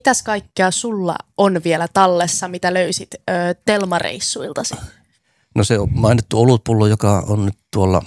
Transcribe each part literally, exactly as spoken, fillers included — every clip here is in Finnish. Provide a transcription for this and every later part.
Mitäs kaikkea sulla on vielä tallessa, mitä löysit ö, Telma-reissuiltasi? No se on mainittu olutpullo, joka on nyt tuolla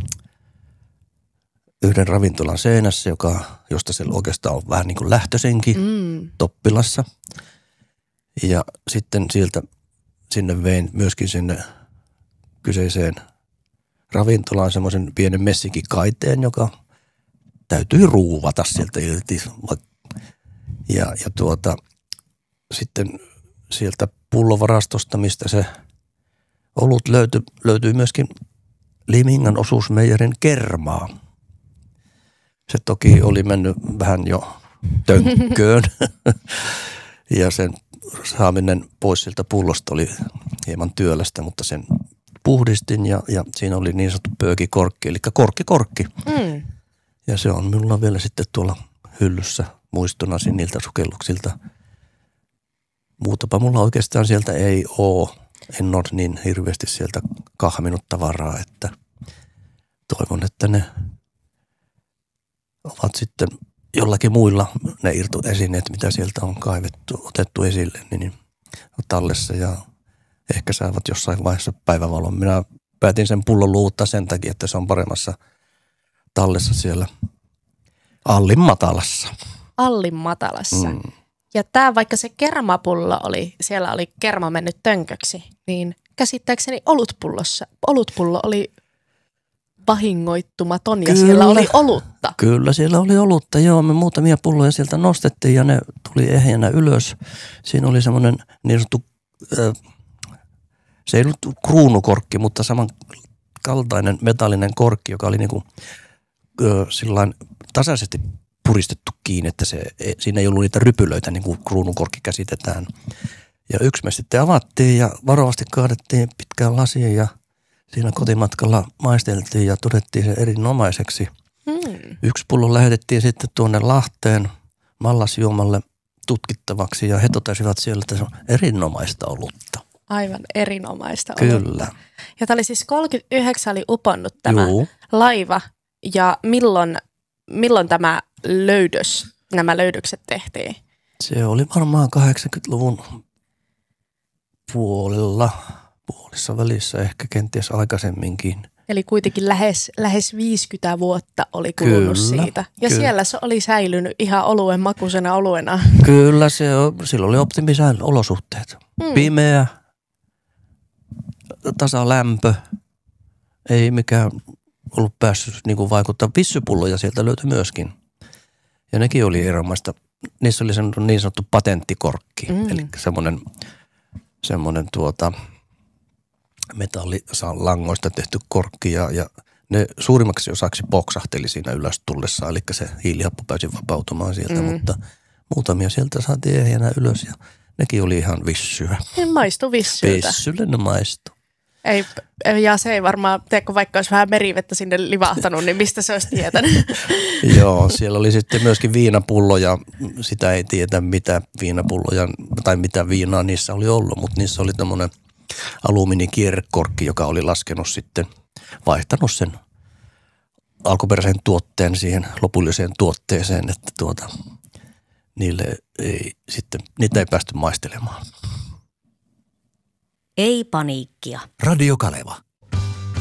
yhden ravintolan seinässä, joka, josta se oikeastaan on vähän niin kuin lähtöisenkin mm. Toppilassa. Ja sitten sieltä sinne vein myöskin sinne kyseiseen ravintolaan semmoisen pienen messinkikaiteen, joka täytyy ruuvata sieltä irti. Ja, ja tuota, sitten sieltä pullovarastosta, mistä se olut löytyi, löytyi myöskin Limingan osuusmeijerin kermaa. Se toki oli mennyt vähän jo tönkköön ja sen saaminen pois siltä pullosta oli hieman työlästä, mutta sen puhdistin ja, ja siinä oli niin sanottu pöökikorkki, eli korkki korkki. Mm. Ja se on minulla vielä sitten tuolla hyllyssä muistonasi niiltä sukelluksilta. Muutapa mulla oikeastaan sieltä ei ole. En ole niin hirveästi sieltä kahminut tavaraa, että toivon, että ne ovat sitten jollakin muilla ne irtoesineet, mitä sieltä on kaivettu, otettu esille, niin tallessa ja ehkä saavat jossain vaiheessa päivävalon. Minä päätin sen pullon luovuttaa sen takia, että se on paremmassa tallessa siellä Allin matalassa. Allin matalassa. Mm. Ja tämä, vaikka se kermapullo oli, siellä oli kerma mennyt tönköksi, niin käsittääkseni olutpullossa, olutpullo oli vahingoittumaton ja kyllä, siellä oli olutta. Kyllä, siellä oli olutta. Joo, me muutamia pulloja sieltä nostettiin ja ne tuli ehjänä ylös. Siinä oli semmoinen niin sanottu, äh, se ei ollut kruunukorkki, mutta samankaltainen metallinen korkki, joka oli niin kuin äh, sillain tasaisesti puristettu kiinni, että se, siinä ei ollut niitä rypylöitä, niin kuin kruunukorkki käsitetään. Ja yksi me sitten avattiin ja varovasti kaadettiin pitkään lasiin ja siinä kotimatkalla maisteltiin ja todettiin se erinomaiseksi. Hmm. Yksi pullo lähetettiin sitten tuonne Lahteen mallasjuomalle tutkittavaksi ja he totesivat siellä, että se on erinomaista olutta. Aivan erinomaista Kyllä. olutta. Ja tämä oli siis kolmekymmentäyhdeksän oli uponnut tämä Juu. laiva ja milloin, milloin tämä löydös, nämä löydökset tehtiin? Se oli varmaan kahdeksankymmentäluvun puolella, puolissa välissä, ehkä kenties aikaisemminkin. Eli kuitenkin lähes, lähes viisikymmentä vuotta oli kulunut kyllä, siitä. Ja kyllä. siellä se oli säilynyt ihan oluen makuisena oluena. Kyllä, se on, silloin oli optimisään olosuhteet. Hmm. Pimeä, tasalämpö, ei mikään ollut päässyt niin kuin vaikuttaa. Vissypulloja sieltä löytyi myöskin. Ja nekin oli erinomaista. Niissä oli semmoinen niin sanottu patenttikorkki, mm. eli semmoinen, semmoinen tuota, metallilangoista tehty korkki ja, ja ne suurimmaksi osaksi poksahteli siinä ylös tullessa, eli se hiilihappo pääsi vapautumaan sieltä, mm. mutta muutamia sieltä saatiin ehjänä ylös ja nekin oli ihan vissyä. Ne maistui vissyltä. Vissylle ne maistui. Ei, ja se ei varmaan, teekö vaikka olisi vähän merivettä sinne livahtanut, niin mistä se olisi tietänyt? Joo, siellä oli sitten myöskin viinapulloja, sitä ei tiedä mitä viinapulloja tai mitä viinaa niissä oli ollut, mutta niissä oli tämmöinen alumiinikierrekorkki, joka oli laskenut sitten, vaihtanut sen alkuperäisen tuotteen siihen lopulliseen tuotteeseen, että tuota, niille ei sitten, niitä ei päästy maistelemaan. Ei paniikkia. Radio Kaleva.